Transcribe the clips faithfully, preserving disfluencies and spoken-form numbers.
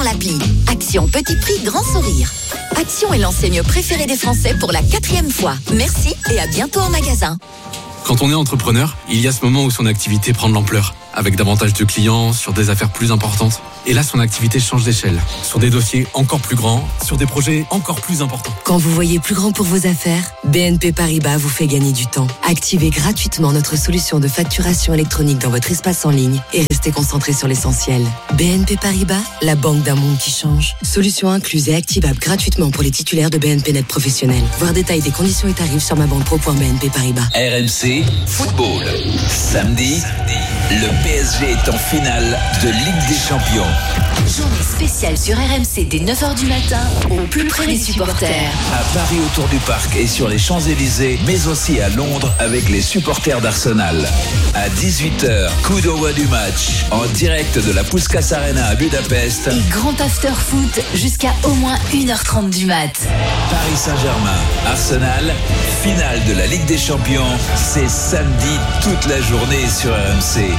l'appli. Action petit prix, grand sourire. Action est l'enseigne préférée des Français pour la quatrième fois. Merci et à bientôt en magasin. Quand on est entrepreneur, il y a ce moment où son activité prend de l'ampleur, avec davantage de clients, sur des affaires plus importantes. Et là, son activité change d'échelle, sur des dossiers encore plus grands, sur des projets encore plus importants. Quand vous voyez plus grand pour vos affaires, B N P Paribas vous fait gagner du temps. Activez gratuitement notre solution de facturation électronique dans votre espace en ligne et restez concentré sur l'essentiel. B N P Paribas, la banque d'un monde qui change. Solution incluse et activable gratuitement pour les titulaires de B N P Net professionnels. Voir détails des conditions et tarifs sur ma banque pro point b n p paribas. R M C Football. Samedi, le P S G est en finale de Ligue des Champions. Journée spéciale sur R M C dès neuf heures du matin, au plus près des supporters. À Paris autour du parc et sur les Champs-Élysées, mais aussi à Londres avec les supporters d'Arsenal. À dix-huit heures, coup d'envoi du match en direct de la Puskás Arena à Budapest. Et grand after foot jusqu'à au moins une heure trente du mat. Paris Saint-Germain, Arsenal, finale de la Ligue des Champions. C'est samedi toute la journée sur R M C.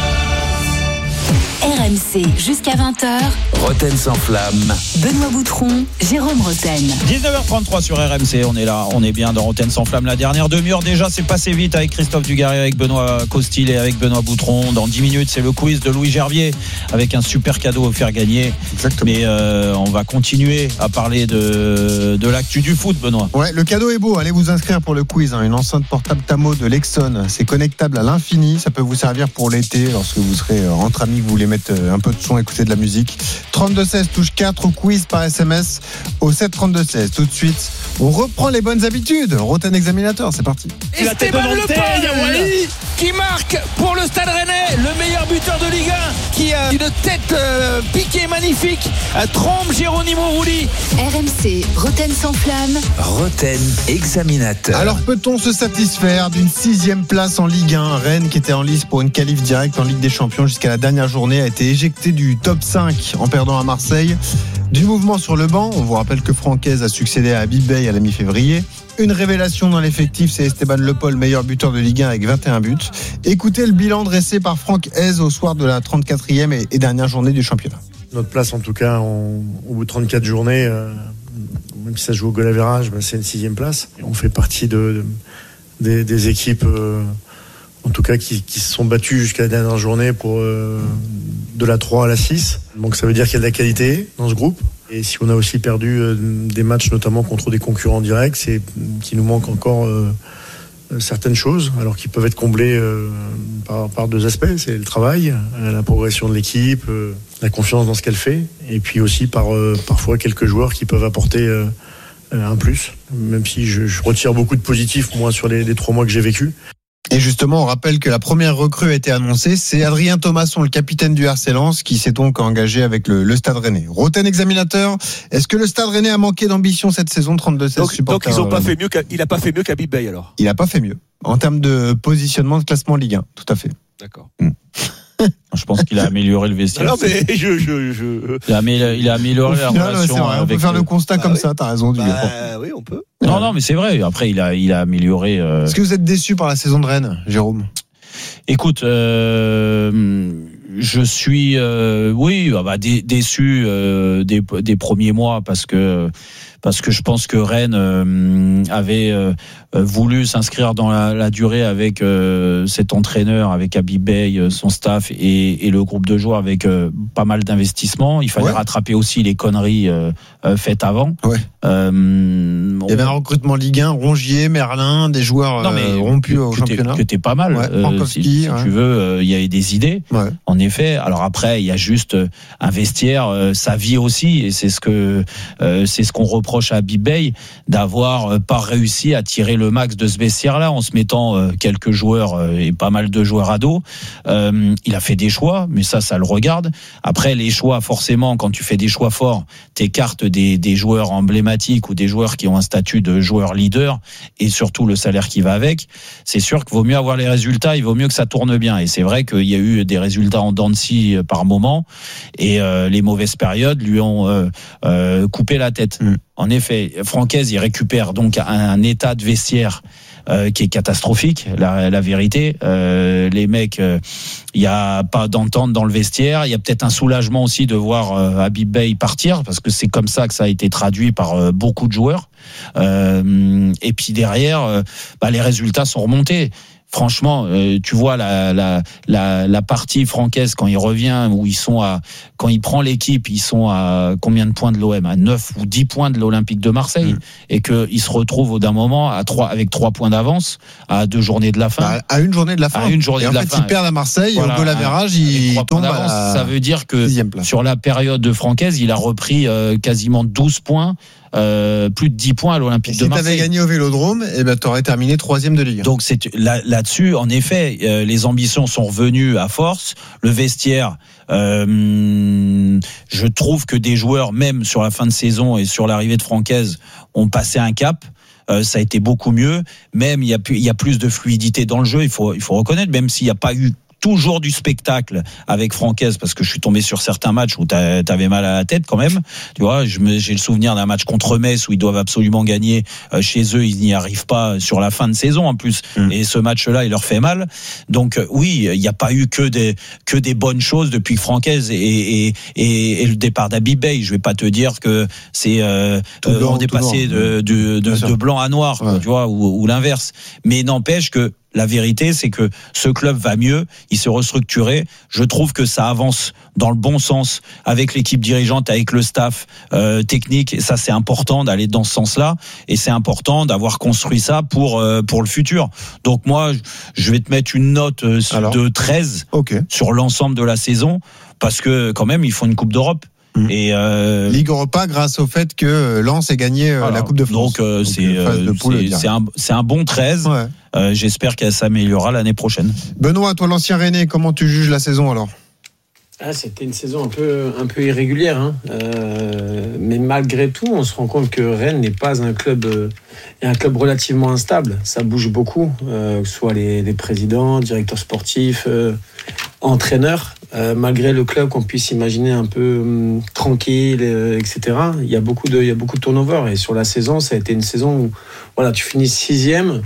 R M C jusqu'à vingt heures. Roten sans flamme. Benoît Boutron, Jérôme Roten. dix-neuf heures trente-trois sur R M C, on est là, on est bien dans Roten sans flamme. La dernière demi-heure déjà, c'est passé vite avec Christophe Dugarry, avec Benoît Costil et avec Benoît Boutron. Dans dix minutes, c'est le quiz de Louis Gervier avec un super cadeau à faire gagner. Exactement. Mais euh, on va continuer à parler de, de l'actu du foot, Benoît. Ouais, le cadeau est beau. Allez vous inscrire pour le quiz. Hein. Une enceinte portable Tamo de Lexon. C'est connectable à l'infini. Ça peut vous servir pour l'été lorsque vous serez entre amis, que vous voulez mettre un peu de son, écouter de la musique. trente-deux seize touche quatre au quiz par S M S au sept trente-deux seize. Tout de suite, on reprend les bonnes habitudes. Roten Examinateur, c'est parti. Esteban Lepol qui marque pour le Stade Rennais, le meilleur buteur de Ligue un, qui a une tête euh, piquée magnifique, trompe Geronimo Rulli. R M C, Roten sans flamme. Roten Examinateur. Alors peut-on se satisfaire d'une sixième place en Ligue un? Rennes, qui était en lice pour une qualif directe en Ligue des Champions jusqu'à la dernière journée, a été éjecté du top cinq en perdant à Marseille. Du mouvement sur le banc, on vous rappelle que Francaise a succédé à Habib Beye à la mi-février. Une révélation dans l'effectif, c'est Esteban Lepol, meilleur buteur de Ligue un avec vingt et un buts. Écoutez le bilan dressé par Franck Hez au soir de la trente-quatrième et dernière journée du championnat. Notre place, en tout cas, en, au bout de trente-quatre journées, euh, même si ça joue au goal average, ben c'est une sixième place. Et on fait partie de, de, des, des équipes, euh, en tout cas, qui, qui se sont battues jusqu'à la dernière journée pour euh, de la trois à la six. Donc ça veut dire qu'il y a de la qualité dans ce groupe. Et si on a aussi perdu euh, des matchs, notamment contre des concurrents directs, c'est qu'il nous manque encore euh, certaines choses, alors qu'ils peuvent être comblés euh, par, par deux aspects. C'est le travail, la progression de l'équipe, euh, la confiance dans ce qu'elle fait, et puis aussi par euh, parfois quelques joueurs qui peuvent apporter euh, un plus, même si je, je retire beaucoup de positifs, moi, sur les, les trois mois que j'ai vécu. Et justement, on rappelle que la première recrue a été annoncée, c'est Adrien Thomasson, le capitaine du R C Lens, qui s'est donc engagé avec le, le Stade Rennais. Roten Examinateur, est-ce que le Stade Rennais a manqué d'ambition cette saison? Trente-deux seize Donc, supporters. donc ils ont pas fait mieux il n'a pas fait mieux qu'Habib Beye alors. Il n'a pas fait mieux en termes de positionnement de classement Ligue un, tout à fait. D'accord. Mm. Je pense qu'il a amélioré le vestiaire. Non, mais je, je, je... Il, a amélioré, il a amélioré Au final, la relation. c'est vrai, on peut faire le, le constat bah comme oui. ça, t'as raison. Bah, oui, on peut. Non, non, mais c'est vrai. Après, il a, il a amélioré. Euh... Est-ce que vous êtes déçu par la saison de Rennes, Jérôme? Écoute, euh, je suis, euh, oui, bah, dé, déçu euh, des, des premiers mois parce que parce que je pense que Rennes euh, avait euh, voulu s'inscrire dans la, la durée avec euh, cet entraîneur, avec Habib Beye, son staff et, et le groupe de joueurs avec euh, pas mal d'investissements. Il fallait ouais. rattraper aussi les conneries euh, euh, faites avant. Ouais. Euh, Il y avait un recrutement Ligue un, Rongier, Merlin, des joueurs non, mais euh, rompus au que championnat. Que t'es pas mal. Ouais, euh, si, si ouais. tu veux, il euh, y a des idées. Ouais. En effet. Alors après, il y a juste euh, un vestiaire, euh, sa vie aussi, et c'est ce que euh, c'est ce qu'on reproche à Habib Beye, d'avoir euh, pas réussi à tirer le max de ce vestiaire-là en se mettant euh, quelques joueurs euh, et pas mal de joueurs ados. Euh, il a fait des choix, mais ça, ça le regarde. Après, les choix, forcément, quand tu fais des choix forts, t'écartes des, des joueurs emblématiques ou des joueurs qui ont un statut de joueur leader et surtout le salaire qui va avec. C'est sûr qu'il vaut mieux avoir les résultats, il vaut mieux que ça tourne bien. Et c'est vrai qu'il y a eu des résultats en dents de scie par moment et euh, les mauvaises périodes lui ont euh, euh, coupé la tête. Mmh. En effet, Francaise, il récupère donc un, un état de vestiaire euh, qui est catastrophique. La, la vérité, euh, les mecs, il euh, y a pas d'entente dans le vestiaire. Il y a peut-être un soulagement aussi de voir euh, Habib Beye partir, parce que c'est comme ça que ça a été traduit par euh, beaucoup de joueurs. Euh, et puis derrière, euh, bah, les résultats sont remontés. Franchement, euh, tu vois la, la la la partie francaise quand il revient, où ils sont à, quand il prend l'équipe, ils sont à combien de points de l'O M, à neuf ou dix points de l'Olympique de Marseille, mmh. et que ils se retrouvent au d'un moment à trois, avec trois points d'avance à deux journées de la fin. À, à une journée de la fin. À une journée et de en la fait, fin. Ils perdent à Marseille, voilà, et au goal average, ils tombent à la... Ça veut dire que sur la période de francaise, il a repris euh, quasiment douze points. Euh, plus de dix points à l'Olympique de Marseille. Si t'avais gagné au Vélodrome, eh ben t'aurais terminé troisième de Ligue. Donc c'est là, là-dessus, en effet, euh, les ambitions sont revenues à force. Le vestiaire, euh, je trouve que des joueurs, même sur la fin de saison et sur l'arrivée de Francaise, ont passé un cap. Euh, ça a été beaucoup mieux. Même il y a plus, il y a plus de fluidité dans le jeu. Il faut, il faut reconnaître, même s'il n'y a pas eu toujours du spectacle avec Francaise, parce que je suis tombé sur certains matchs où t'avais mal à la tête quand même. Tu vois, je me, j'ai le souvenir d'un match contre Metz où ils doivent absolument gagner euh, chez eux, ils n'y arrivent pas sur la fin de saison en plus. Mmh. Et ce match-là, il leur fait mal. Donc euh, oui, il n'y a pas eu que des que des bonnes choses depuis Francaise et et et, et le départ d'Habib Beye. Je vais pas te dire que c'est euh, euh, on est passé de de, de, de blanc à noir, ouais. Tu vois, ou, ou l'inverse. Mais n'empêche que la vérité, c'est que ce club va mieux, il s'est restructuré. Je trouve que ça avance dans le bon sens avec l'équipe dirigeante, avec le staff euh, technique. Et ça, c'est important d'aller dans ce sens-là. Et c'est important d'avoir construit ça pour euh, pour le futur. Donc moi, je vais te mettre une note euh, Alors, de treize okay. sur l'ensemble de la saison, parce que quand même, ils font une Coupe d'Europe. Mmh. Et euh... Ligue Europa grâce au fait que Lens ait gagné voilà. la Coupe de France. Donc, euh, Donc c'est, euh, c'est, c'est, un, c'est un bon treize. Ouais. Euh, j'espère qu'elle s'améliorera l'année prochaine. Benoît, toi l'ancien Rennais, comment tu juges la saison alors ? Ah, c'était une saison un peu, un peu irrégulière, hein. euh, mais malgré tout, on se rend compte que Rennes n'est pas un club, euh, un club relativement instable. Ça bouge beaucoup, euh, que ce soit les, les présidents, directeurs sportifs, euh, entraîneurs. Euh, malgré le club qu'on puisse imaginer un peu hum, tranquille, euh, et cetera. Il y a beaucoup de, il y a beaucoup de turnover. Et sur la saison, ça a été une saison où, voilà, tu finis sixième.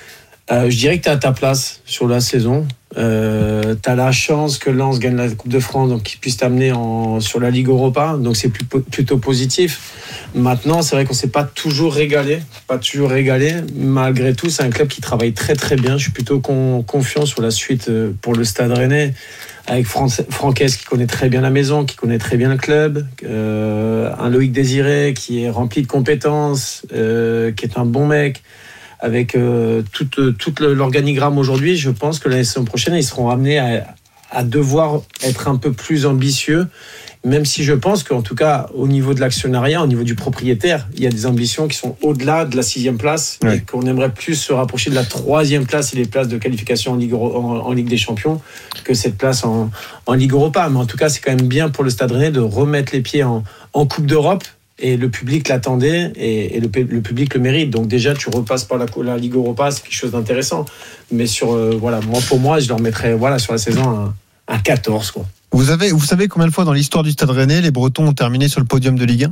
Euh, je dirais que tu es à ta place sur la saison. Euh, tu as la chance que Lens gagne la Coupe de France, donc qu'il puisse t'amener en, sur la Ligue Europa. Donc c'est plus, plutôt positif. Maintenant, c'est vrai qu'on ne s'est pas toujours régalé. Pas toujours régalé. Malgré tout, c'est un club qui travaille très très bien. Je suis plutôt con, confiant sur la suite pour le Stade Rennais. Avec Francaise qui connaît très bien la maison, qui connaît très bien le club. Euh, un Loïc Désiré qui est rempli de compétences, euh, qui est un bon mec. Avec euh, tout, tout l'organigramme aujourd'hui, je pense que la saison prochaine, ils seront amenés à, à devoir être un peu plus ambitieux, même si je pense qu'en tout cas, au niveau de l'actionnariat, au niveau du propriétaire, il y a des ambitions qui sont au-delà de la sixième place, ouais. et qu'on aimerait plus se rapprocher de la troisième place et des places de qualification en Ligue, en, en Ligue des Champions que cette place en, en Ligue Europa. Mais en tout cas, c'est quand même bien pour le Stade Rennais de remettre les pieds en, en Coupe d'Europe. Et le public l'attendait et, et le, le public le mérite. Donc déjà, tu repasses par la, la Ligue Europa, c'est quelque chose d'intéressant. Mais sur, euh, voilà, moi, pour moi, je leur mettrais voilà, sur la saison un, un quatorze. Quoi. Vous, avez, vous savez combien de fois dans l'histoire du Stade Rennais, les Bretons ont terminé sur le podium de Ligue un ?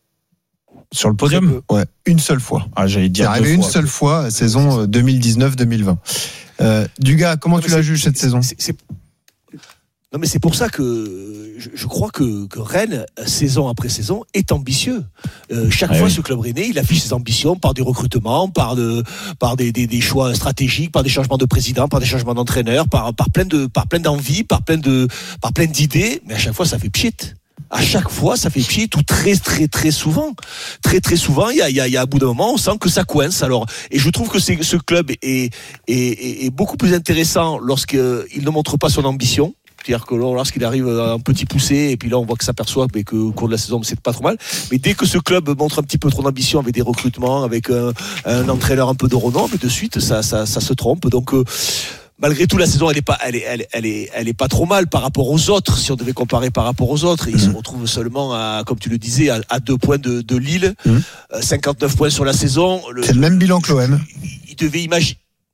Sur le podium ? Ouais, une seule fois. Ah, j'allais dire c'est arrivé une fois, seule fois, saison deux mille dix-neuf deux mille vingt. Euh, Dugas, comment non, tu la juges cette saison ? c'est, c'est... Non mais c'est pour ça que je, je crois que, que Rennes, saison après saison, est ambitieux. Euh, chaque ah fois, oui. ce club rennais, il affiche ses ambitions par des recrutements, par, de, par des, des, des choix stratégiques, par des changements de président, par des changements d'entraîneur, par, par plein de, par plein d'envies, par plein de, par plein d'idées. Mais à chaque fois, ça fait pchit. À chaque fois, ça fait pchit, tout très, très, très souvent. Très, très souvent, il y a, il y a, il y a, à bout d'un moment, on sent que ça coince. Alors, et je trouve que c'est, ce club est, est, est, est beaucoup plus intéressant lorsqu'il ne montre pas son ambition. C'est-à-dire que lorsqu'il arrive un petit poussé, et puis là on voit que ça s'aperçoit, mais qu'au cours de la saison c'est pas trop mal. Mais dès que ce club montre un petit peu trop d'ambition avec des recrutements, avec un, un entraîneur un peu de renom, mais de suite ça, ça, ça se trompe. Donc euh, malgré tout la saison elle est pas, elle est, elle, elle est, elle est pas trop mal par rapport aux autres. Si on devait comparer par rapport aux autres, ils mmh. se retrouvent seulement à, comme tu le disais, à, à deux points de, de Lille, mmh. cinquante-neuf points sur la saison. Le, c'est le même bilan que l'O M. Il devait imaginer.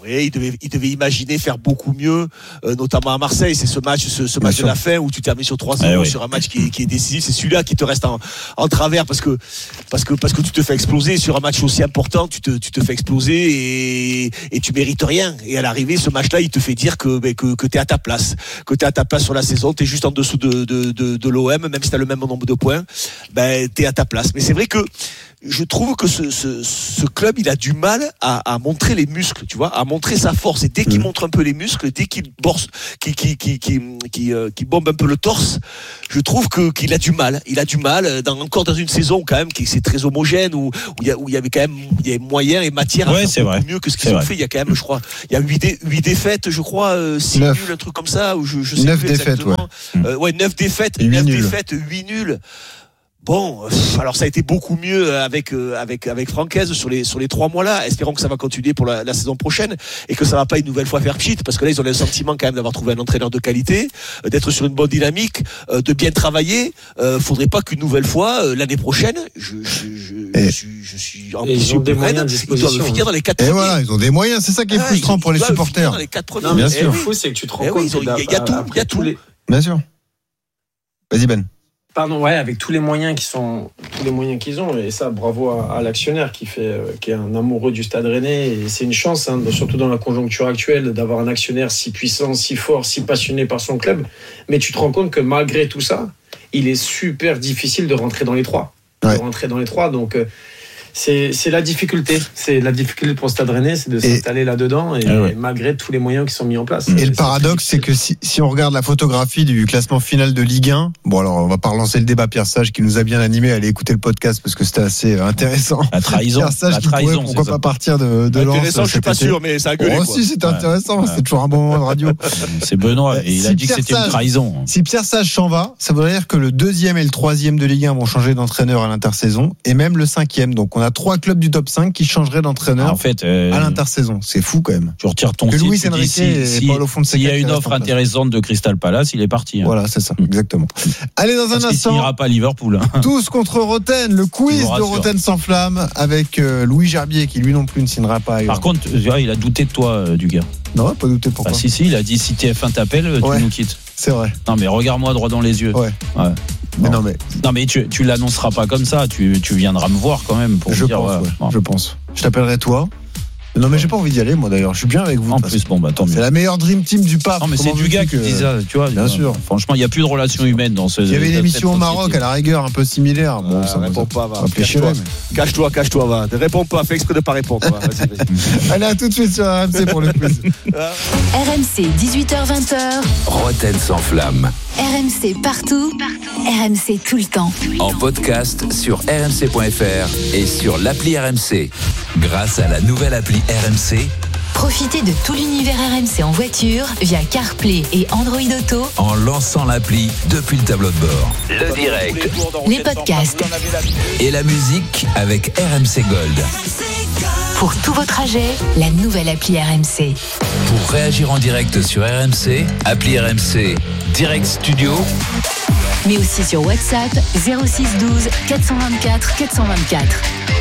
vrai, il devait, il devait imaginer faire beaucoup mieux, euh, notamment à Marseille. C'est ce match, ce, ce match de la fin où tu termines sur trois zéro eh oui. sur un match qui est, qui est décisif. C'est celui-là qui te reste en, en travers parce que, parce que, parce que tu te fais exploser sur un match aussi important. Tu te, tu te fais exploser et, et tu mérites rien. Et à l'arrivée, ce match-là, il te fait dire que, ben, que, que t'es à ta place, que t'es à ta place sur la saison. T'es juste en dessous de, de, de, de l'O M, même si t'as le même nombre de points. Ben, t'es à ta place. Mais c'est vrai que je trouve que ce, ce, ce club, il a du mal à, à montrer les muscles, tu vois, à montrer sa force. Et dès qu'il mmh. montre un peu les muscles, dès qu'il borse, qui, qui, qui, qui, qui, euh, qui bombe un peu le torse, je trouve que qu'il a du mal. Il a du mal, dans, encore dans une saison quand même qui c'est très homogène, où, où il y a, où il y avait quand même, il y avait moyen et matière ouais, à faire beaucoup vrai. mieux que ce qu'ils ont fait. Il y a quand même, je crois, il y a huit, dé, huit défaites, je crois, euh, six nuls, un truc comme ça, où je, je sais neuf plus défaites, exactement. Ouais, euh, ouais neuf défaites, neuf défaites, huit nuls. Bon, alors ça a été beaucoup mieux avec avec avec Francaise sur les sur les trois mois là. Espérons que ça va continuer pour la, la saison prochaine et que ça va pas une nouvelle fois faire pchit, parce que là ils ont le sentiment quand même d'avoir trouvé un entraîneur de qualité, d'être sur une bonne dynamique, de bien travailler. Euh, faudrait pas qu'une nouvelle fois l'année prochaine, je je je, je suis je suis ambitieux des moyens Rennes, ils doivent finir dans les quatre et premiers. voilà, ils ont des moyens, c'est ça qui est ah, frustrant ils, pour ils les supporters. Dans les quatre premiers. Non, mais bien sûr. Ce qui est fou, c'est que tu te rends eh compte oui, il y a, y a tout, il y a tout. Les... Bien sûr. Vas-y Ben. Pardon, ouais, avec tous les moyens qui sont, tous les moyens qu'ils ont, et ça, bravo à, à l'actionnaire qui fait, euh, qui est un amoureux du Stade Rennais, et c'est une chance, hein, surtout dans la conjoncture actuelle, d'avoir un actionnaire si puissant, si fort, si passionné par son club. Mais tu te rends compte que malgré tout ça, il est super difficile de rentrer dans les trois, ouais. de rentrer dans les trois. Donc euh, c'est, c'est la difficulté, c'est la difficulté pour le Stade Rennais, c'est de s'installer et... là-dedans, et, ah ouais. et malgré tous les moyens qui sont mis en place. Et c'est, le paradoxe, c'est que si, si on regarde la photographie du classement final de Ligue un, bon alors on va pas relancer le débat, Pierre Sage qui nous a bien animé, allez écouter le podcast parce que c'était assez intéressant. La trahison. Pierre Sage la qui trahison, pourrait, pourquoi pas partir de, de Lens. Intéressant, je suis pas été. sûr, mais ça a gueulé. Oh, si, c'était ouais. intéressant, ouais. c'est toujours un bon moment de radio. C'est Benoît, et il si a dit Pierre que c'était Sage, une trahison. Si Pierre Sage s'en va, ça veut dire que le deuxième et le troisième de Ligue un vont changer d'entraîneur à l'intersaison, et même le cinquième. Donc on a trois clubs du top cinq qui changeraient d'entraîneur en fait, euh, à l'intersaison. C'est fou quand même. Tu retires ton que titre, Luis Enrique si, et si, Paulo Fonseca. S'il y a une offre intéressante de Crystal Palace, il est parti. Hein. Voilà, c'est ça, exactement. Allez, dans Parce un qu'il instant. Il signera pas à Liverpool. Hein. Tous contre Roten, le quiz de Roten sans flamme avec euh, Louis Gerbier qui lui non plus ne signera pas. Par contre, il a douté de toi, euh, du gars. Non, pas douté pourquoi. Bah, si, si, il a dit si T F un t'appelle, tu ouais, nous quittes. C'est vrai. Non, mais regarde-moi droit dans les yeux. Ouais. ouais. Mais non, mais, non, mais tu, tu l'annonceras pas comme ça. Tu, tu viendras me voir quand même pour je me dire. Pense, ouais, ouais, bon. Je pense. Je t'appellerai toi. Non, mais j'ai pas envie d'y aller, moi d'ailleurs. Je suis bien avec vous. En plus, bon, bah tant mieux. C'est la meilleure dream team du P A F. Non, mais c'est du gars qui dit ça, tu vois. Bien sûr. Franchement, il n'y a plus de relations humaines dans ce. Il y avait une émission au Maroc à la rigueur un peu similaire. Bon, ah, ça réponds pas, va. Cache-toi, mais... cache-toi, cache-toi, va. Ne réponds pas, fais exprès de pas répondre. Vas-y, vas-y. Allez, à tout de suite sur R M C pour le quiz. R M C, dix-huit heures vingt. Roten sans flamme. R M C partout, partout. R M C tout le temps. En podcast sur r m c point f r et sur l'appli R M C. Grâce à la nouvelle appli R M C, profitez de tout l'univers R M C en voiture via CarPlay et Android Auto en lançant l'appli depuis le tableau de bord. Le direct, les podcasts et la musique avec R M C Gold. Pour tous vos trajets, la nouvelle appli R M C. Pour réagir en direct sur R M C, appli R M C Direct Studio. Mais aussi sur WhatsApp zéro six douze quatre cent vingt-quatre quatre cent vingt-quatre.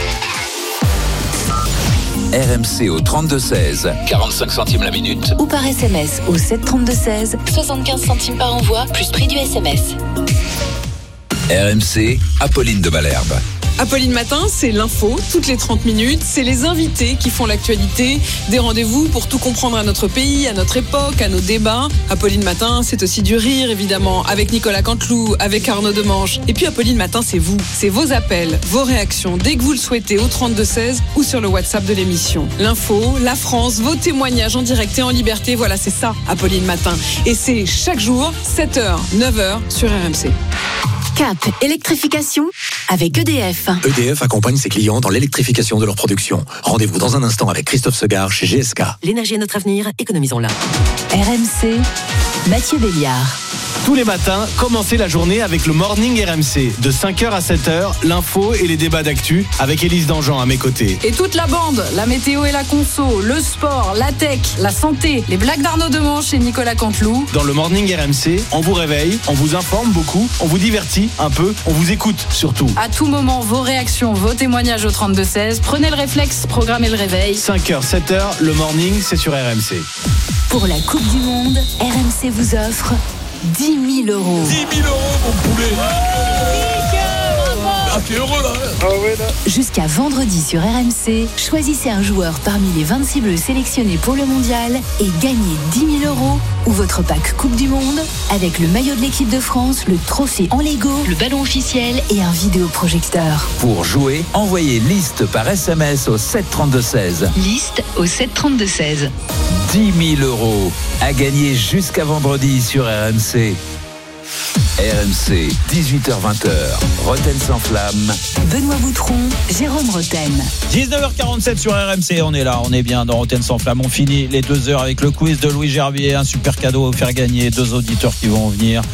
R M C au trente-deux seize, quarante-cinq centimes la minute. Ou par S M S au sept trente-deux seize, soixante-quinze centimes par envoi, plus prix du S M S. R M C, Apolline de Malherbe. Apolline Matin, c'est l'info, toutes les trente minutes, c'est les invités qui font l'actualité, des rendez-vous pour tout comprendre à notre pays, à notre époque, à nos débats. Apolline Matin, c'est aussi du rire, évidemment, avec Nicolas Canteloup, avec Arnaud Demange. Et puis Apolline Matin, c'est vous, c'est vos appels, vos réactions, dès que vous le souhaitez, au trente-deux seize ou sur le WhatsApp de l'émission. L'info, la France, vos témoignages en direct et en liberté, voilà, c'est ça, Apolline Matin. Et c'est chaque jour, sept heures, neuf heures, sur R M C. Cap, électrification avec E D F. E D F accompagne ses clients dans l'électrification de leur production. Rendez-vous dans un instant avec Christophe Segard chez G S K. L'énergie est notre avenir, économisons-la. R M C, Mathieu Béliard. Tous les matins, commencez la journée avec le Morning R M C. De cinq heures à sept heures, l'info et les débats d'actu avec Élise Dangean à mes côtés. Et toute la bande, la météo et la conso, le sport, la tech, la santé, les blagues d'Arnaud Demanche et Nicolas Canteloup. Dans le Morning R M C, on vous réveille, on vous informe beaucoup, on vous divertit un peu, on vous écoute surtout. À tout moment, vos réactions, vos témoignages au trente-deux seize. Prenez le réflexe, programmez le réveil. cinq heures, sept heures, le Morning, c'est sur R M C. Pour la Coupe du Monde, R M C vous offre dix mille euros. dix mille euros, mon poulet. Ah, t'es heureux là, ah ouais, là. Jusqu'à vendredi sur R M C, choisissez un joueur parmi les vingt-six bleus sélectionnés pour le mondial et gagnez dix mille euros ou votre pack Coupe du Monde avec le maillot de l'équipe de France, le trophée en Lego, le ballon officiel et un vidéoprojecteur. Pour jouer, envoyez liste par S M S au sept trente-deux seize. Liste au sept trente-deux seize. dix mille euros à gagner jusqu'à vendredi sur R M C. R M C, dix-huit heures vingt, Roten sans flamme. Benoît Boutron, Jérôme Roten. dix-neuf heures quarante-sept sur R M C, on est là, on est bien dans Roten sans flamme. On finit les deux heures avec le quiz de Louis Gerbier, un super cadeau à vous faire gagner, deux auditeurs qui vont venir.